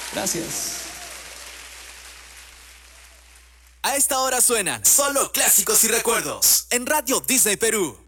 Gracias. A esta hora suenan solo clásicos y recuerdos en Radio Disney Perú.